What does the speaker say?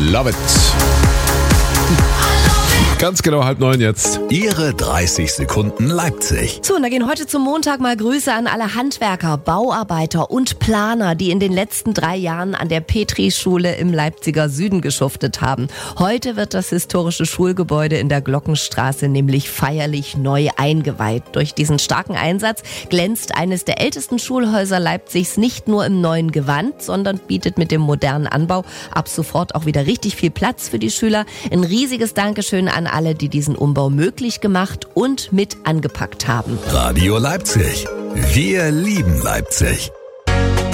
Love it. Ganz genau 8:30 jetzt. Ihre 30 Sekunden Leipzig. So, und da gehen heute zum Montag mal Grüße an alle Handwerker, Bauarbeiter und Planer, die in den letzten 3 Jahren an der Petri-Schule im Leipziger Süden geschuftet haben. Heute wird das historische Schulgebäude in der Glockenstraße nämlich feierlich neu eingeweiht. Durch diesen starken Einsatz glänzt eines der ältesten Schulhäuser Leipzigs nicht nur im neuen Gewand, sondern bietet mit dem modernen Anbau ab sofort auch wieder richtig viel Platz für die Schüler. Ein riesiges Dankeschön an alle, die diesen Umbau möglich gemacht und mit angepackt haben. Radio Leipzig. Wir lieben Leipzig.